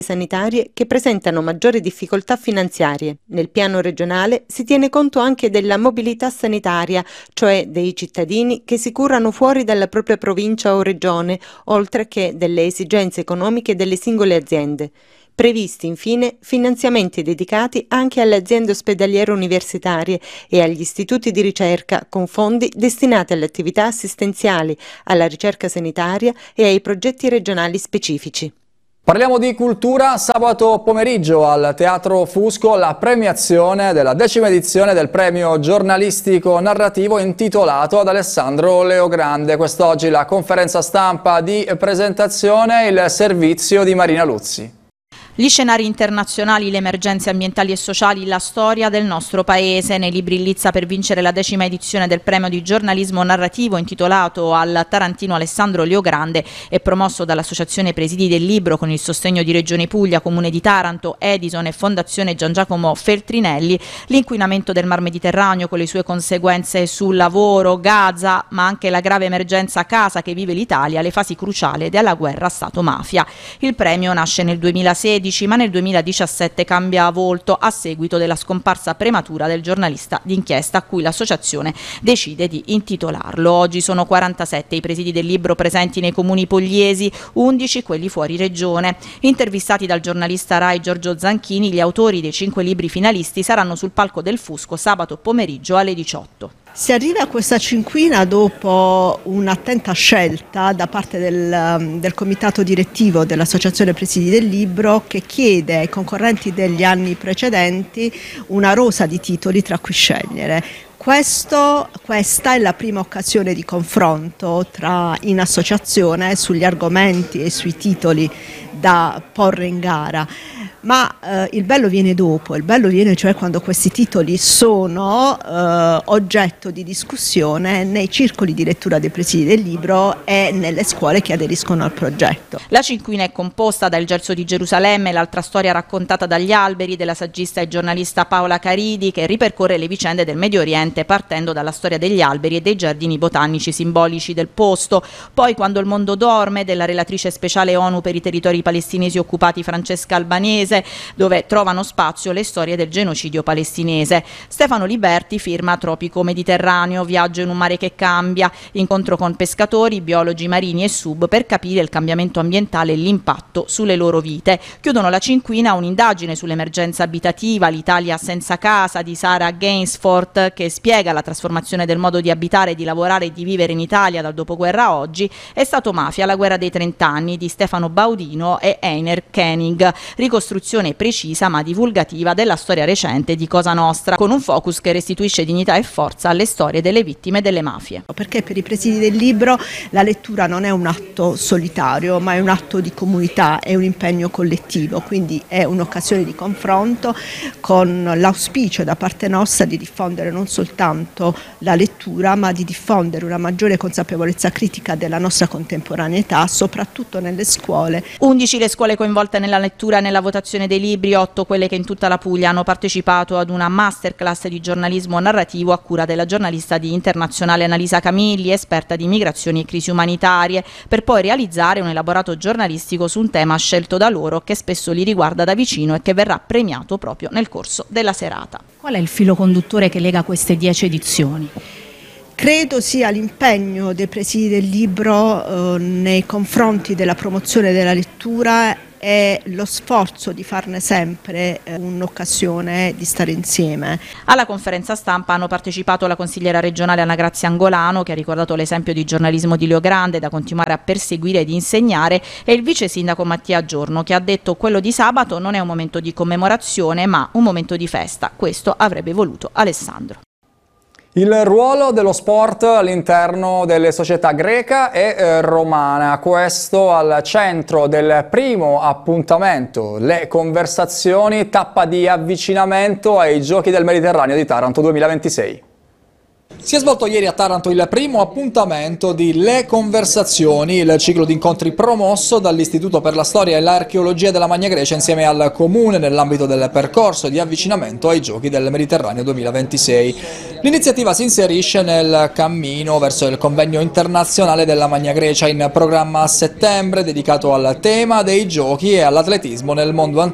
sanitarie che presentano maggiori difficoltà finanziarie. Nel piano regionale si tiene conto anche della mobilità sanitaria, cioè dei cittadini che si curano fuori dalla propria provincia o regione, oltre che delle esigenze economiche delle singole aziende. Previsti infine finanziamenti dedicati anche alle aziende ospedaliere universitarie e agli istituti di ricerca con fondi destinati alle attività assistenziali, alla ricerca sanitaria e ai progetti regionali specifici. Parliamo di cultura. Sabato pomeriggio al Teatro Fusco la premiazione della 10ª edizione del premio giornalistico narrativo intitolato ad Alessandro Leogrande. Quest'oggi la conferenza stampa di presentazione, il servizio di Marina Luzzi. Gli scenari internazionali, le emergenze ambientali e sociali, la storia del nostro paese. Nei libri in lizza per vincere la 10ª edizione del premio di giornalismo narrativo intitolato al tarantino Alessandro Leogrande e promosso dall'Associazione Presidi del Libro con il sostegno di Regione Puglia, Comune di Taranto, Edison e Fondazione Gian Giacomo Feltrinelli, l'inquinamento del Mar Mediterraneo con le sue conseguenze sul lavoro, Gaza, ma anche la grave emergenza casa che vive l'Italia, le fasi cruciali della guerra Stato-mafia. Il premio nasce nel 2016, ma nel 2017 cambia volto a seguito della scomparsa prematura del giornalista d'inchiesta a cui l'associazione decide di intitolarlo. Oggi sono 47 i presidi del libro presenti nei comuni pugliesi, 11 quelli fuori regione. Intervistati dal giornalista Rai Giorgio Zanchini, gli autori dei 5 libri finalisti saranno sul palco del Fusco sabato pomeriggio alle 18. Si arriva a questa cinquina dopo un'attenta scelta da parte del comitato direttivo dell'Associazione Presidi del Libro, che chiede ai concorrenti degli anni precedenti una rosa di titoli tra cui scegliere. Questa è la prima occasione di confronto in associazione sugli argomenti e sui titoli da porre in gara. Ma il bello viene dopo, il bello viene cioè quando questi titoli sono oggetto di discussione nei circoli di lettura dei presidi del libro e nelle scuole che aderiscono al progetto. La cinquina è composta da Il Gelso di Gerusalemme, l'altra storia raccontata dagli alberi, della saggista e giornalista Paola Caridi, che ripercorre le vicende del Medio Oriente partendo dalla storia degli alberi e dei giardini botanici simbolici del posto. Poi Quando il mondo dorme, della relatrice speciale ONU per i territori palestinesi occupati Francesca Albanese, dove trovano spazio le storie del genocidio palestinese. Stefano Liberti firma Tropico Mediterraneo, viaggio in un mare che cambia, incontro con pescatori, biologi marini e sub per capire il cambiamento ambientale e l'impatto sulle loro vite. Chiudono la cinquina un'indagine sull'emergenza abitativa, l'Italia senza casa, di Sara Gainsford, che spiega la trasformazione del modo di abitare, di lavorare e di vivere in Italia dal dopoguerra a oggi, e Stato Mafia, la guerra dei 30 anni, di Stefano Baudino e Einer Koenig. Ricostruzione precisa ma divulgativa della storia recente di Cosa Nostra, con un focus che restituisce dignità e forza alle storie delle vittime delle mafie. Perché per i presidi del libro la lettura non è un atto solitario, ma è un atto di comunità, è un impegno collettivo, quindi è un'occasione di confronto con l'auspicio da parte nostra di diffondere non soltanto la lettura, ma di diffondere una maggiore consapevolezza critica della nostra contemporaneità, soprattutto nelle scuole. 11 le scuole coinvolte nella lettura e nella votazione dei libri, 8 quelle che in tutta la Puglia hanno partecipato ad una masterclass di giornalismo narrativo a cura della giornalista di Internazionale Annalisa Camilli, esperta di migrazioni e crisi umanitarie, per poi realizzare un elaborato giornalistico su un tema scelto da loro che spesso li riguarda da vicino e che verrà premiato proprio nel corso della serata. Qual è il filo conduttore che lega queste 10 edizioni? Credo sia l'impegno dei presidi del libro nei confronti della promozione della lettura e lo sforzo di farne sempre un'occasione di stare insieme. Alla conferenza stampa hanno partecipato la consigliera regionale Anna Grazia Angolano, che ha ricordato l'esempio di giornalismo di Leogrande da continuare a perseguire ed insegnare, e il vice sindaco Mattia Giorno, che ha detto: quello di sabato non è un momento di commemorazione ma un momento di festa. Questo avrebbe voluto Alessandro. Il ruolo dello sport all'interno delle società greca e romana, questo al centro del primo appuntamento, le conversazioni, tappa di avvicinamento ai Giochi del Mediterraneo di Taranto 2026. Si è svolto ieri a Taranto il primo appuntamento di Le Conversazioni, il ciclo di incontri promosso dall'Istituto per la Storia e l'Archeologia della Magna Grecia insieme al Comune nell'ambito del percorso di avvicinamento ai Giochi del Mediterraneo 2026. L'iniziativa si inserisce nel cammino verso il convegno internazionale della Magna Grecia in programma a settembre dedicato al tema dei giochi e all'atletismo nel mondo antico